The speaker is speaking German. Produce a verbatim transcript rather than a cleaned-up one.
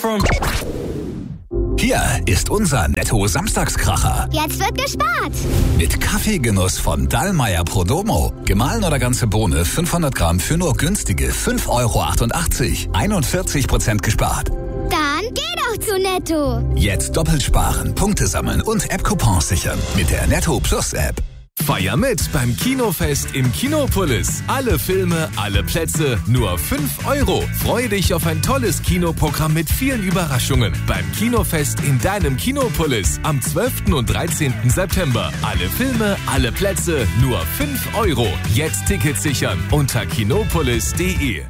Hier ist unser Netto-Samstagskracher. Jetzt wird gespart. Mit Kaffeegenuss von Dallmayr Prodomo. Gemahlen oder ganze Bohne fünfhundert Gramm für nur günstige fünf Euro achtundachtzig. einundvierzig Prozent gespart. Dann geh doch zu Netto. Jetzt doppelt sparen, Punkte sammeln und App-Coupons sichern. Mit der Netto Plus App. Feier mit beim Kinofest im Kinopolis. Alle Filme, alle Plätze, nur fünf Euro. Freue dich auf ein tolles Kinoprogramm mit vielen Überraschungen. Beim Kinofest in deinem Kinopolis am zwölften und dreizehnten September. Alle Filme, alle Plätze, nur fünf Euro. Jetzt Tickets sichern unter kinopolis punkt de.